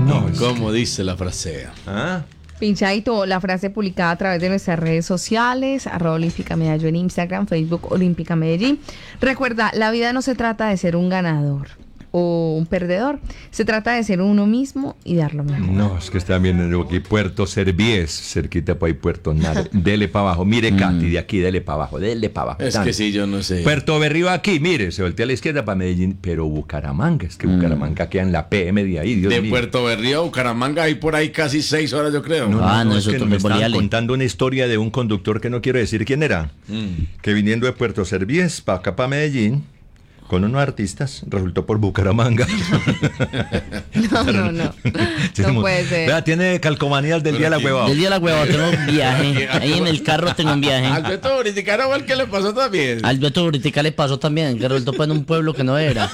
No, ¿Cómo dice la frase? Pinchadito, la frase publicada a través de nuestras redes sociales, @Olímpica Medallo en Instagram, Facebook Olímpica Medellín. Recuerda, la vida no se trata de ser un ganador o un perdedor, se trata de ser uno mismo y dar lo mejor. No, es que está viendo aquí Puerto Servies, cerquita por ahí Puerto Nare. Dele para abajo, mire Katy, de aquí, dele para abajo, dele para abajo. Es que sí, yo no sé. Puerto Berrío aquí, mire, se voltea a la izquierda para Medellín, pero Bucaramanga, es que Bucaramanga queda en la PM de ahí, Dios de mío. Puerto Berrío a Bucaramanga hay por ahí casi 6 horas, yo creo. No, es eso que me estaban contando una historia de un conductor que no quiero decir quién era, que viniendo de Puerto Servies para acá, para Medellín, con unos artistas, resultó por Bucaramanga. No puede ser. Vea, tiene calcomanías del día de la hueva. Del día de la hueva, tengo un viaje. Ahí en el carro tengo un viaje. Alberto Buritica no fue el que le pasó también. Alberto Buritica le pasó también, que resultó en un pueblo que no era.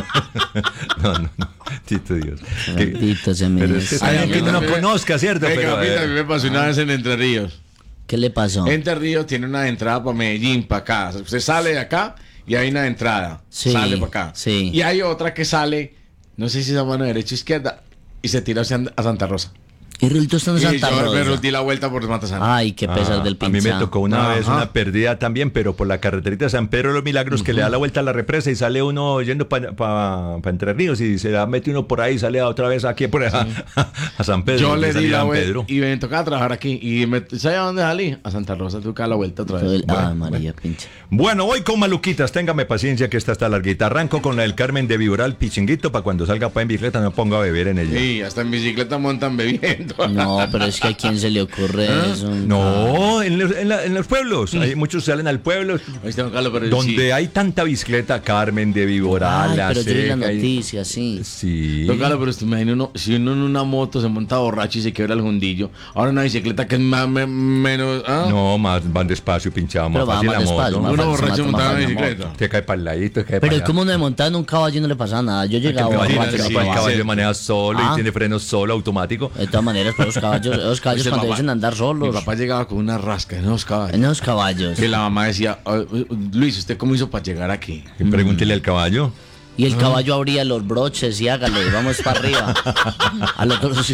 No. Tito Dios. Maldito se me Pero es que está bien que uno no conozca, ¿cierto? Pero, a mí me pasó una vez en Entre Ríos. ¿Qué le pasó? Entre Ríos tiene una entrada para Medellín, para acá. Usted sale de acá y hay una entrada. Sí, sale para acá. Sí. Y hay otra que sale, no sé si es a mano derecha o izquierda, y se tira hacia a Santa Rosa. Y resultó en Santa Rosa. Rosa. Yo di la vuelta por Matasana. Ay, qué pesar del pinchado. A mí me tocó una vez una pérdida también, pero por la carreterita de San Pedro de los Milagros, que le da la vuelta a la represa y sale uno yendo para Entre Ríos y se la mete uno por ahí y sale otra vez aquí por allá, a San Pedro. Yo le di la vuelta y me tocaba trabajar aquí. Y ¿sabes a dónde salí? A Santa Rosa, tuve que dar la vuelta otra vez. María, pinche. Bueno, voy con maluquitas, téngame paciencia que esta está larguita. Arranco con la del Carmen de Viboral, Pichinguito, para cuando salga en bicicleta no ponga a beber en ella. Sí, hasta en bicicleta montan bebiendo. No, pero es que a quién se le ocurre eso. No, en los pueblos. Hay muchos salen al pueblo donde hay tanta bicicleta, Carmen de Viboral. Pero yo vi la noticia, sí. Sí. Don Carlos, pero usted imagina si uno en una moto se monta borracho y se quiebra el jundillo. Ahora una bicicleta que es más menos. No, más van despacio, pinchado, más fácil la moto. Uno borracho montando una bicicleta. Te cae para el ladito, te cae pero para allá. como uno de montar en un caballo no le pasa nada. Yo llegaba borracho. El caballo maneja solo y tiene frenos solo, automático. De todas maneras, pero los caballos cuando dicen andar solos. Mi papá llegaba con una rasca en los caballos. En los caballos. Y la mamá decía, Luis, ¿usted cómo hizo para llegar aquí? Pregúntele al caballo. Y el caballo abría los broches y hágale, vamos para arriba. A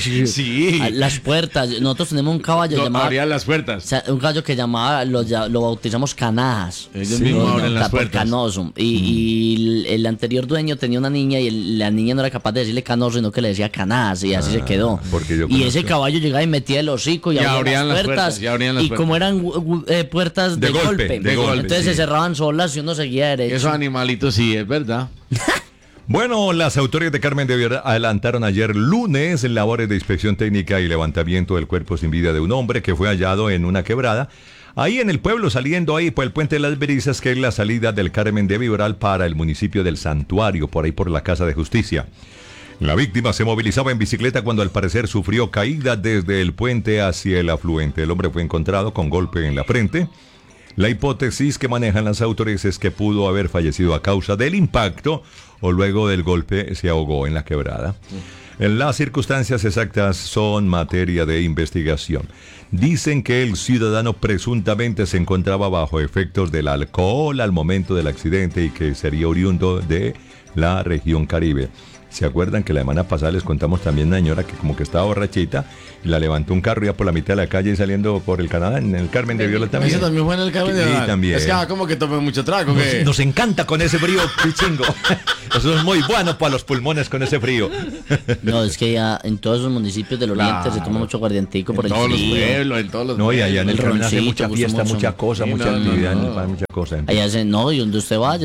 las puertas. Nosotros tenemos un caballo llamado. Abría las puertas. O sea, un caballo que llamaba, lo bautizamos Canajas. Ellos mismos abren las puertas. Canoso. Y el anterior dueño tenía una niña y la niña no era capaz de decirle canoso, sino que le decía Canajas y así se quedó. Y ese caballo llegaba y metía el hocico y abría las puertas. Y como eran puertas de golpe. Entonces se cerraban solas y uno seguía derecho. Esos animalitos sí, es verdad. Bueno, las autoridades de Carmen de Viboral adelantaron ayer lunes labores de inspección técnica y levantamiento del cuerpo sin vida de un hombre que fue hallado en una quebrada. Ahí en el pueblo, saliendo ahí por el puente de las Brisas, que es la salida del Carmen de Viboral para el municipio del Santuario, por ahí por la Casa de Justicia. La víctima se movilizaba en bicicleta cuando al parecer sufrió caída desde el puente hacia el afluente. El hombre fue encontrado con golpe en la frente. La hipótesis que manejan las autoridades es que pudo haber fallecido a causa del impacto o luego del golpe se ahogó en la quebrada. Las circunstancias exactas son materia de investigación. Dicen que el ciudadano presuntamente se encontraba bajo efectos del alcohol al momento del accidente y que sería oriundo de la región Caribe. ¿Se acuerdan que la semana pasada les contamos también una señora que como que estaba borrachita y la levantó un carro ya por la mitad de la calle y saliendo por el Canadá, en el Carmen de Viboral también? ¿Eso también fue en el Carmen de Viboral? Sí, también. Es que como que tomé mucho trago. Nos encanta con ese frío, pichingo. Eso es muy bueno para los pulmones con ese frío. No, es que ya en todos los municipios del Oriente se toma mucho aguardientico por el frío. En todos los pueblos, en todos los No, y allá en el Carmen hace mucha roncito, fiesta, mucho. mucha cosa, mucha actividad, mucha cosa. Allá y donde usted vaya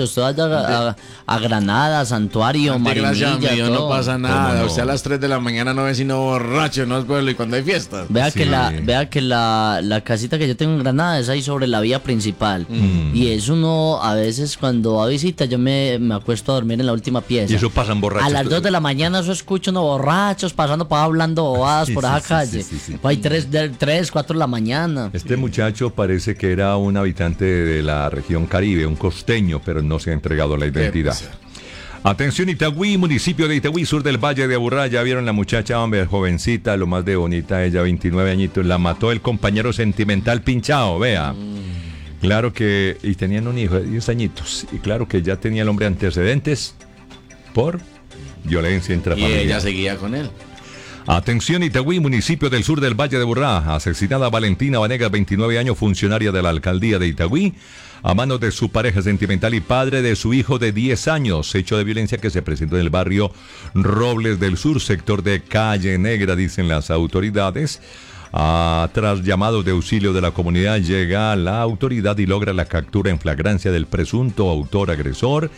a Granada, Santuario, Marinilla, todo. No pasa nada. No? Usted a las 3 de la mañana no ve sino borracho, no es pueblo y cuando hay fiestas. Vea que la casita que yo tengo en Granada es ahí sobre la vía principal. Y es uno, a veces cuando va a visita, yo me acuesto a dormir en la última pieza. Y eso pasan borrachos. A las 2 de la mañana eso escucho unos borrachos pasando para hablando bobadas por esa calle. Hay 3, 4 de la mañana. Este muchacho parece que era un habitante de la región Caribe, un costeño, pero no se ha entregado la identidad. Atención Itagüí, municipio de Itagüí, sur del Valle de Aburrá. Ya vieron la muchacha, hombre, jovencita, lo más de bonita, ella 29 añitos, la mató el compañero sentimental pinchado, vea. Claro que, y tenían un hijo de 10 añitos, y claro que ya tenía el hombre antecedentes por violencia intrafamiliar. Y ella seguía con él. Atención Itagüí, municipio del sur del Valle de Aburrá. Asesinada Valentina Vanegas, 29 años, funcionaria de la alcaldía de Itagüí, a manos de su pareja sentimental y padre de su hijo de 10 años. Hecho de violencia que se presentó en el barrio Robles del Sur, sector de Calle Negra, dicen las autoridades. Tras llamados de auxilio de la comunidad, llega la autoridad y logra la captura en flagrancia del presunto autor agresor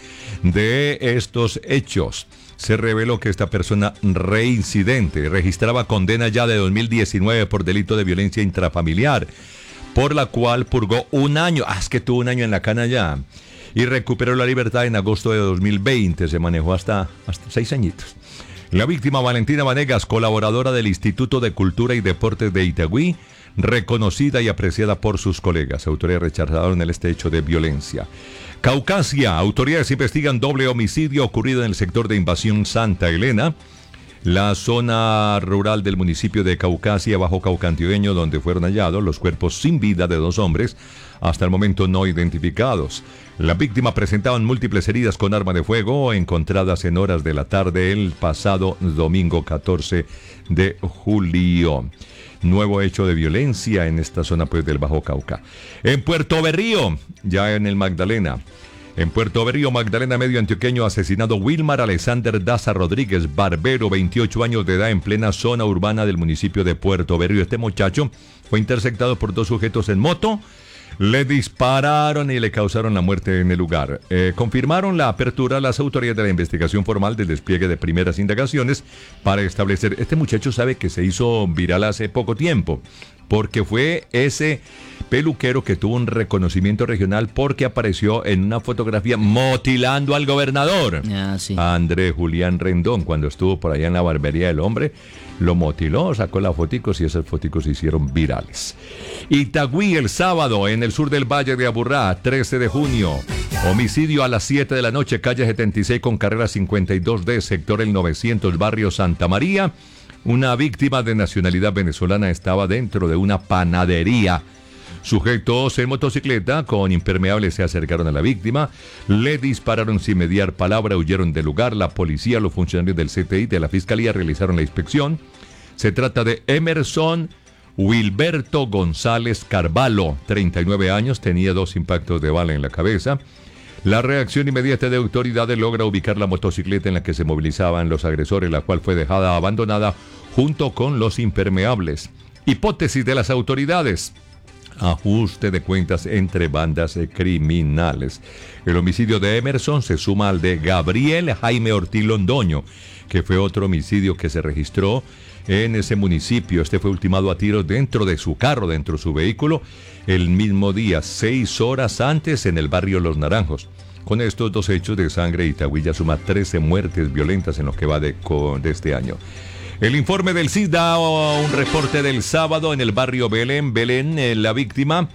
de estos hechos. Se reveló que esta persona reincidente registraba condena ya de 2019 por delito de violencia intrafamiliar, por la cual purgó un año, es que tuvo un año en la cana ya, y recuperó la libertad en agosto de 2020, se manejó hasta 6 añitos. La víctima, Valentina Vanegas, colaboradora del Instituto de Cultura y Deportes de Itagüí, reconocida y apreciada por sus colegas. Autoridades rechazaron este hecho de violencia. Caucasia, autoridades investigan doble homicidio ocurrido en el sector de Invasión Santa Elena, la zona rural del municipio de Caucasia, Bajo Cauca Antioqueño, donde fueron hallados los cuerpos sin vida de 2 hombres, hasta el momento no identificados. Las víctimas presentaban múltiples heridas con arma de fuego, encontradas en horas de la tarde el pasado domingo 14 de julio. Nuevo hecho de violencia en esta zona del Bajo Cauca. En Puerto Berrío, ya en el Magdalena. En Puerto Berrío, Magdalena, medio antioqueño, asesinado Wilmar Alexander Daza Rodríguez, barbero, 28 años de edad, en plena zona urbana del municipio de Puerto Berrío. Este muchacho fue interceptado por 2 sujetos en moto. Le dispararon y le causaron la muerte en el lugar. Confirmaron la apertura a las autoridades de la investigación formal del despliegue de primeras indagaciones para establecer. Este muchacho sabe que se hizo viral hace poco tiempo, porque fue ese peluquero que tuvo un reconocimiento regional porque apareció en una fotografía motilando al gobernador. Sí. Andrés Julián Rendón, cuando estuvo por allá en la barbería del hombre, lo motiló, sacó las foticos y esas foticos se hicieron virales. Itagüí, el sábado, en el sur del Valle de Aburrá, 13 de junio. Homicidio a las 7 de la noche, calle 76 con carrera 52D, sector El 900, barrio Santa María. Una víctima de nacionalidad venezolana estaba dentro de una panadería. Sujetos en motocicleta con impermeables se acercaron a la víctima, le dispararon sin mediar palabra, huyeron del lugar. La policía, los funcionarios del CTI de la Fiscalía realizaron la inspección. Se trata de Emerson Wilberto González Carvalho, 39 años, tenía 2 impactos de bala en la cabeza. La reacción inmediata de autoridades logra ubicar la motocicleta en la que se movilizaban los agresores, la cual fue dejada abandonada junto con los impermeables. Hipótesis de las autoridades: ajuste de cuentas entre bandas criminales. El homicidio de Emerson se suma al de Gabriel Jaime Ortiz Londoño, que fue otro homicidio que se registró en ese municipio. Este fue ultimado a tiros dentro de su carro, dentro de su vehículo, el mismo día, 6 horas antes, en el barrio Los Naranjos. Con estos 2 hechos de sangre, Itagüí ya suma 13 muertes violentas en lo que va de este año. El informe del CIS da un reporte del sábado en el barrio Belén. La víctima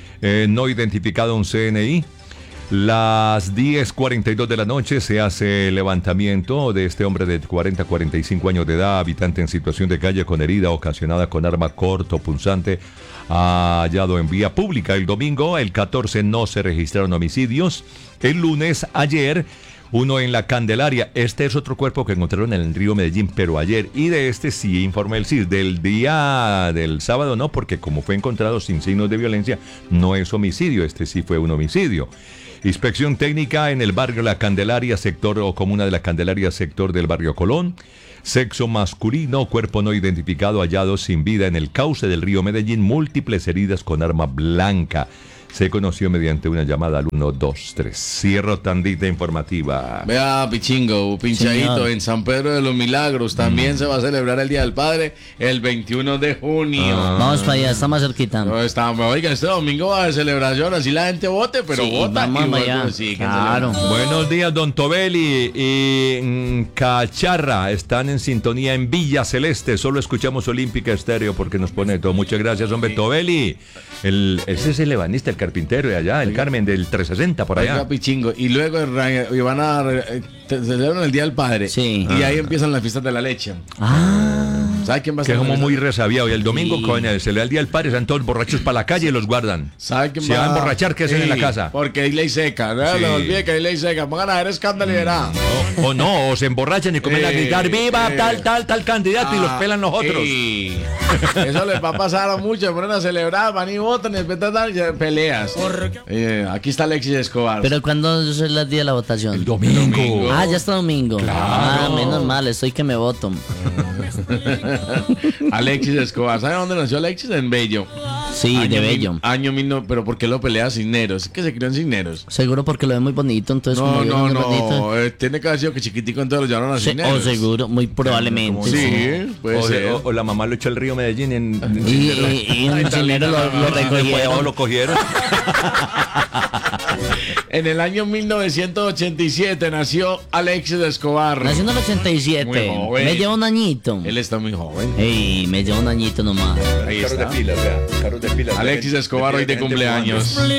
no identificada, un CNI. Las 10:42 de la noche se hace el levantamiento de este hombre de 40-45 años de edad, habitante en situación de calle con herida ocasionada con arma corto punzante, hallado en vía pública. El domingo, el 14, no se registraron homicidios. El lunes, ayer, uno en la Candelaria. Este es otro cuerpo que encontraron en el río Medellín, pero ayer. Y de este sí informa el CIS. Del día del sábado no, porque como fue encontrado sin signos de violencia, no es homicidio. Este sí fue un homicidio. Inspección técnica en el barrio La Candelaria, sector o comuna de La Candelaria, sector del barrio Colón. Sexo masculino, cuerpo no identificado, hallado sin vida en el cauce del río Medellín. Múltiples heridas con arma blanca. Se conoció mediante una llamada al 123. Cierro tandita informativa. Vea, Pichingo, pinchadito, señor. En San Pedro de los Milagros también se va a celebrar el Día del Padre el 21 de junio. Vamos para allá, está más cerquita. No, oiga, este domingo va de celebración, así la gente vote, pero sí, vota. Vamos allá. Sí, claro. Buenos días, don Tobeli y Cacharra. Están en sintonía en Villa Celeste. Solo escuchamos Olímpica Estéreo porque nos pone todo. Muchas gracias, hombre. Sí. Tobeli. Ese es el ebanista, el carpintero de allá, el Carmen del 360 por allá. Pichingo. Y luego van a celebran el Día del Padre. Sí. Y ahí empiezan las fiestas de la leche. ¿Sabe quién va a que estar? es como muy resabiado. Y el domingo, coño, se le da el día del padre, están todos borrachos para la calle y los guardan. ¿Sabe quién se va a emborrachar? ¿Qué hacen en la casa? Porque hay ley seca, no le olvide que hay ley seca. Pongan a ver escándalo y verá. O se emborrachan y comienzan a gritar, viva tal candidato, y los pelan los otros. Eso les va a pasar a muchos, ponen a celebrar, van y votan y después dan peleas. Aquí está Alexis Escobar. ¿Pero cuándo es el día de la votación? El domingo. Ah, ya está domingo. Claro. Menos mal, estoy que me voto. Alexis Escobar, ¿sabe dónde nació Alexis? En Bello. Sí, de Bello. Pero ¿por qué lo pelea Cisneros? Es que se crió en Cisneros. Seguro porque lo ve muy bonito, entonces No, tiene que haber sido que chiquitico entonces lo llevaron a Cisneros. Seguro, muy probablemente. Sí, puede ser. O la mamá lo echó al río Medellín y en Cisneros lo cogieron. En el año 1987 nació Alexis Escobar. Nació en el 87. Muy joven. Me lleva un añito. Él está muy joven. Ey, me lleva un añito nomás. Ahí está. Alexis Escobar hoy de cumpleaños.